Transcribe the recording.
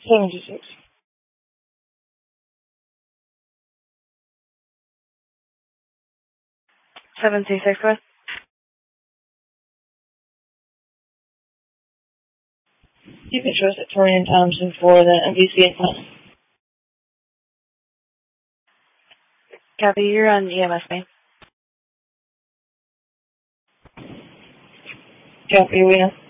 76. 726, what? You can trust Victorian Thompson for the MVC account. Copy, you're on EMS, man. Copy, we know.